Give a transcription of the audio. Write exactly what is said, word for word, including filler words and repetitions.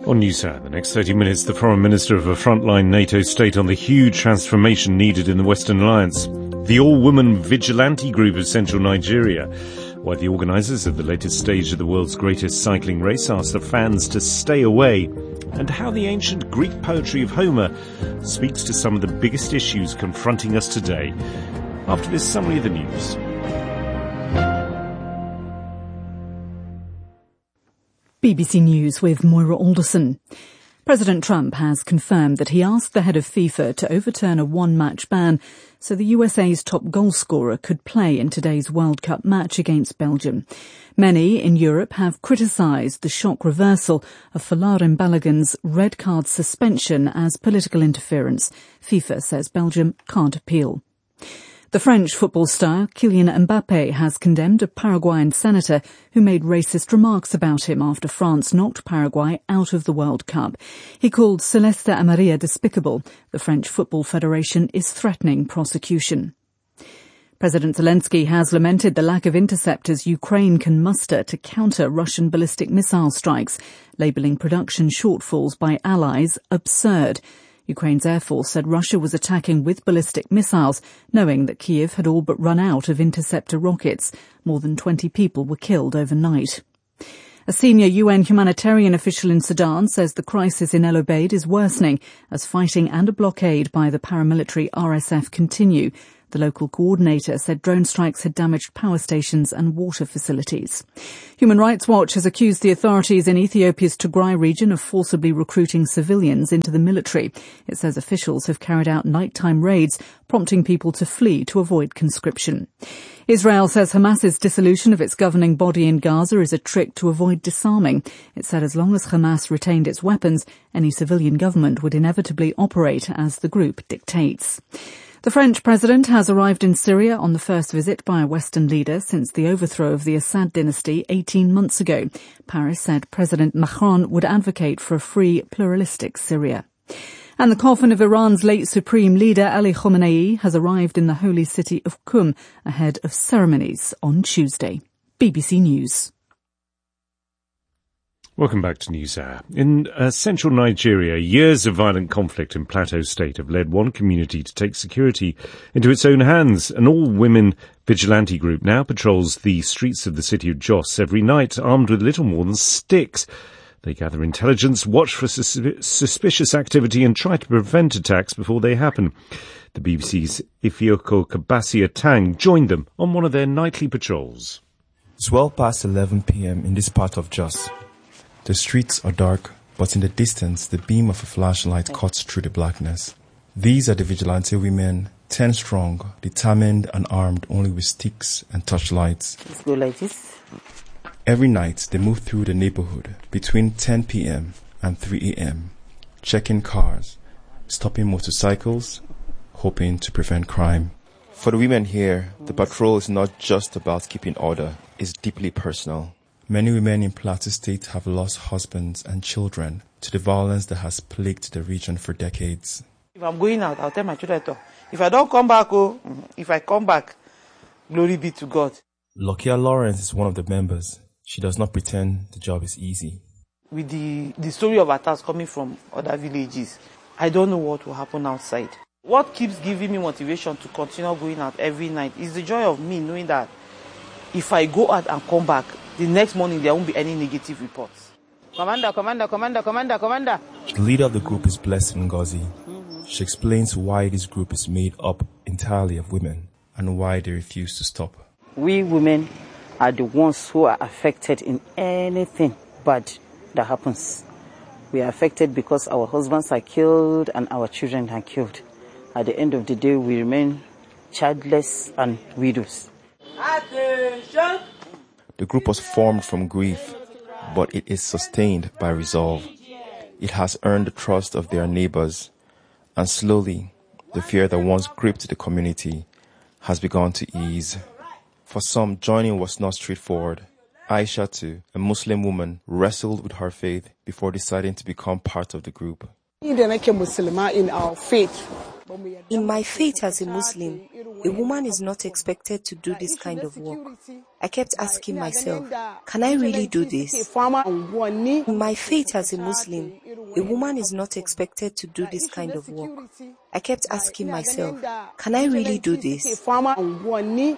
On Newshour, the next thirty minutes, the Foreign Minister of a frontline NATO state on the huge transformation needed in the Western Alliance. The all-woman vigilante group of central Nigeria. Why the organisers of the latest stage of the world's greatest cycling race asked the fans to stay away. And how the ancient Greek poetry of Homer speaks to some of the biggest issues confronting us today. After this summary of the news. B B C News with Moira Alderson. President Trump has confirmed that he asked the head of FIFA to overturn a one-match ban so the U S A's top goalscorer could play in today's World Cup match against Belgium. Many in Europe have criticised the shock reversal of Folarin Balogun's red card suspension as political interference. FIFA says Belgium can't appeal. The French football star Kylian Mbappe has condemned a Paraguayan senator who made racist remarks about him after France knocked Paraguay out of the World Cup. He called Celeste Amarilla despicable. The French Football Federation is threatening prosecution. President Zelensky has lamented the lack of interceptors Ukraine can muster to counter Russian ballistic missile strikes, labelling production shortfalls by allies absurd. Ukraine's Air Force said Russia was attacking with ballistic missiles, knowing that Kyiv had all but run out of interceptor rockets. More than twenty people were killed overnight. A senior U N humanitarian official in Sudan says the crisis in El Obeid is worsening as fighting and a blockade by the paramilitary R S F continue. The local coordinator said drone strikes had damaged power stations and water facilities. Human Rights Watch has accused the authorities in Ethiopia's Tigray region of forcibly recruiting civilians into the military. It says officials have carried out nighttime raids, prompting people to flee to avoid conscription. Israel says Hamas's dissolution of its governing body in Gaza is a trick to avoid disarming. It said as long as Hamas retained its weapons, any civilian government would inevitably operate as the group dictates. The French president has arrived in Syria on the first visit by a Western leader since the overthrow of the Assad dynasty eighteen months ago. Paris said President Macron would advocate for a free, pluralistic Syria. And the coffin of Iran's late supreme leader Ali Khamenei has arrived in the holy city of Qum ahead of ceremonies on Tuesday. B B C News. Welcome back to NewsHour. In uh, central Nigeria, years of violent conflict in Plateau State have led one community to take security into its own hands. An all-women vigilante group now patrols the streets of the city of Jos every night, armed with little more than sticks. They gather intelligence, watch for sus- suspicious activity and try to prevent attacks before they happen. The B B C's Ifioko Kabasia Tang joined them on one of their nightly patrols. It's well past eleven p.m. in this part of Jos. The streets are dark, but in the distance, the beam of a flashlight cuts through the blackness. These are the vigilante women, ten strong, determined and armed only with sticks and torchlights. Let's go like this. Every night, they move through the neighborhood between ten p.m. and three a.m., checking cars, stopping motorcycles, hoping to prevent crime. For the women here, the patrol is not just about keeping order, it's deeply personal. Many women in Plateau State have lost husbands and children to the violence that has plagued the region for decades. If I'm going out, I'll tell my children, if I don't come back, oh, if I come back, glory be to God. Lokia Lawrence is one of the members. She does not pretend the job is easy. With the, the story of attacks coming from other villages, I don't know what will happen outside. What keeps giving me motivation to continue going out every night is the joy of me knowing that if I go out and come back, the next morning there won't be any negative reports. Commander, commander, commander, commander, commander. The leader of the group is Blessed Ngozi. Mm-hmm. She explains why this group is made up entirely of women and why they refuse to stop. We women are the ones who are affected in anything bad that happens. We are affected because our husbands are killed and our children are killed. At the end of the day, we remain childless and widows. Attention! The group was formed from grief, but it is sustained by resolve. It has earned the trust of their neighbors, and slowly, the fear that once gripped the community has begun to ease. For some, joining was not straightforward. Aisha, too, a Muslim woman, wrestled with her faith before deciding to become part of the group. In our faith, In my faith as a Muslim, a woman is not expected to do this kind of work. I kept asking myself, can I really do this? In my faith as a Muslim, a woman is not expected to do this kind of work. I kept asking myself, can I really do this?